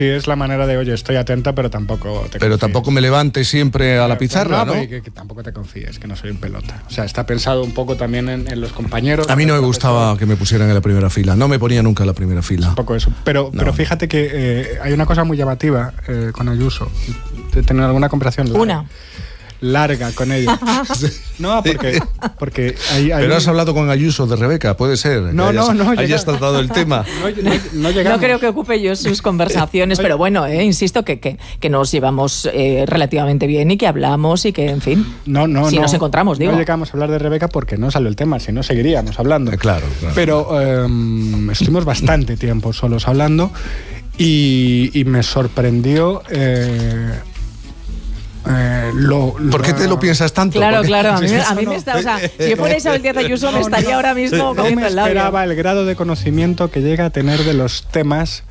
Sí, es la manera de, oye, estoy atenta, pero tampoco te Pero tampoco me levante siempre a la pizarra, ¿no? Que tampoco te confíes, que no soy un pelota. O sea, está pensado un poco también en los compañeros. A mí no me gustaba que me pusieran en la primera fila. No me ponía nunca en la primera fila. Un poco eso. Pero fíjate que hay una cosa muy llamativa con Ayuso. ¿De tener alguna comparación? Una. Larga con ella. No, porque hay Pero has hablado con Ayuso de Rebeca, puede ser. No. Hayas tratado el tema. No llegamos. No creo que ocupe yo sus conversaciones, pero bueno, insisto que nos llevamos relativamente bien y que hablamos y que, en fin, si nos encontramos, digo. No llegamos a hablar de Rebeca porque no salió el tema, si no seguiríamos hablando. Claro. Pero estuvimos bastante tiempo solos hablando y me sorprendió... ¿Por qué te lo piensas tanto? Claro, a mí me está, o sea, si yo fuera Isabel Díaz Ayuso me estaría ahora mismo comiendo el labio. No me esperaba el grado de conocimiento que llega a tener de los temas,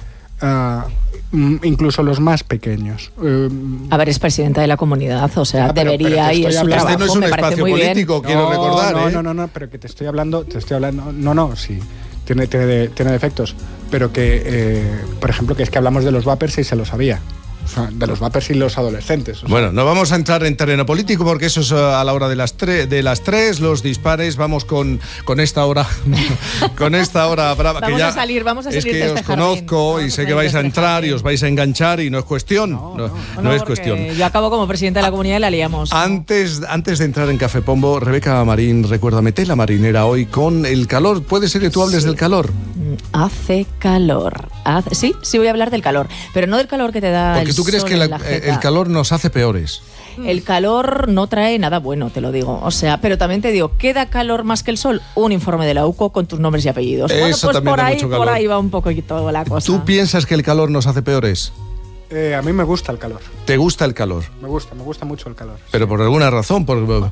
incluso los más pequeños. A ver, es presidenta de la comunidad, o sea, debería y es su trabajo. Este no es un espacio político, quiero recordar. No, pero que te estoy hablando, sí. Tiene defectos, pero que, por ejemplo, que es que hablamos de los vapers y se lo sabía. O sea, de los vapers y los adolescentes. O sea. Bueno, no vamos a entrar en terreno político porque eso es a la hora de las 3, los dispares. Vamos con esta hora con esta hora brava. Vamos que ya a salir es que de este os conozco jardín. Y sé que vais a entrar y os vais a enganchar y no es cuestión. No es cuestión. Yo acabo como presidenta de la comunidad y la liamos. Antes de entrar en Café Pombo, Rebeca Marín, recuérdame, tela marinera hoy con el calor. ¿Puede ser que tú hables del calor? Hace calor. Sí, voy a hablar del calor, pero no del calor que te da porque tú crees que el calor nos hace peores. El calor no trae nada bueno, te lo digo. O sea, pero también te digo, ¿qué da calor más que el sol? Un informe de la UCO con tus nombres y apellidos. Eso bueno, pues también da mucho calor. Por ahí va un poquito la cosa. ¿Tú piensas que el calor nos hace peores? A mí me gusta el calor. ¿Te gusta el calor? Me gusta mucho el calor. ¿Pero por alguna razón?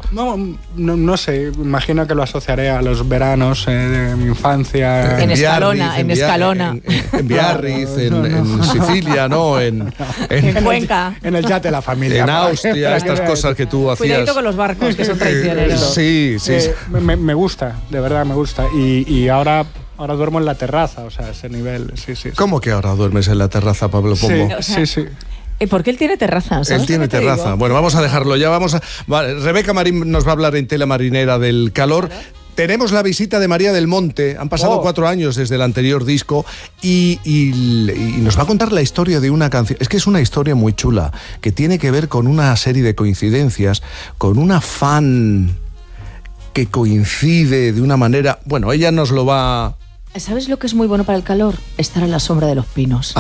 No sé, imagino que lo asociaré a los veranos de mi infancia. En Escalona. En Biarritz, en Sicilia, ¿no? En Cuenca. En el yate de la familia. En Austria, estas cosas que tú hacías. Cuidadito con los barcos, que son traicioneros. Sí. Me gusta, de verdad me gusta. Y ahora duermo en la terraza, o sea, ese nivel, sí. ¿Cómo que ahora duermes en la terraza, Pablo Pombo? Sí. Porque él tiene terraza, ¿sabes? Él tiene terraza. Bueno, vamos a dejarlo ya. Vale, Rebeca Marín nos va a hablar en tela marinera del calor. ¿Claro? Tenemos la visita de María del Monte. Han pasado 4 años desde el anterior disco y nos va a contar la historia de una canción. Es que es una historia muy chula, que tiene que ver con una serie de coincidencias, con una fan que coincide de una manera... Bueno, ella nos lo va... ¿Sabes lo que es muy bueno para el calor? Estar a la sombra de los pinos.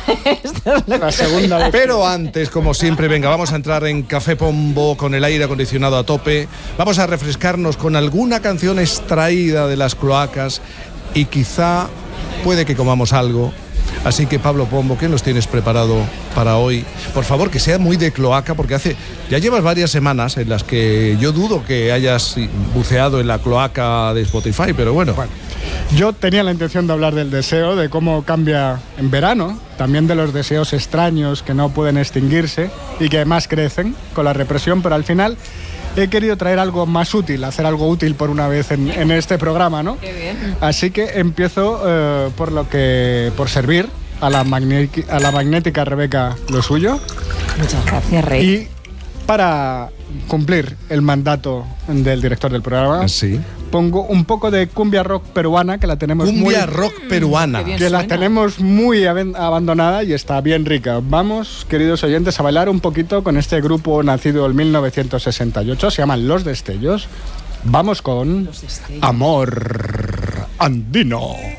La segunda vez. Pero antes, como siempre, venga, vamos a entrar en Café Pombo con el aire acondicionado a tope. Vamos a refrescarnos con alguna canción extraída de las cloacas y quizá puede que comamos algo. Así que, Pablo Pombo, ¿qué nos tienes preparado para hoy? Por favor, que sea muy de cloaca, porque ya llevas varias semanas en las que yo dudo que hayas buceado en la cloaca de Spotify, pero bueno. Yo tenía la intención de hablar del deseo, de cómo cambia en verano, también de los deseos extraños que no pueden extinguirse y que además crecen con la represión, pero al final he querido traer algo más útil, hacer algo útil por una vez en este programa, ¿no? Qué bien. Así que empiezo por servir a la magnética Rebeca lo suyo. Muchas gracias, Rey. Y para cumplir el mandato del director del programa, sí, pongo un poco de cumbia rock peruana, que la tenemos rock peruana. Que la tenemos muy abandonada y está bien rica. Vamos, queridos oyentes, a bailar un poquito con este grupo nacido en 1968. Se llaman Los Destellos. Vamos con Amor Andino.